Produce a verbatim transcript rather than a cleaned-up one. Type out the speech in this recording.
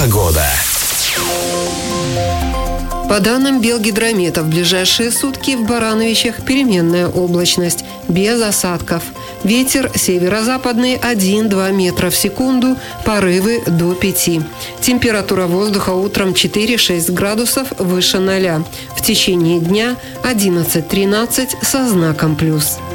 Погода. По данным Белгидромета, в ближайшие сутки в Барановичах переменная облачность, без осадков. Ветер северо-западный один-два метра в секунду, порывы до пяти. Температура воздуха утром четыре-шесть градусов выше ноля. В течение дня одиннадцать-тринадцать со знаком плюс.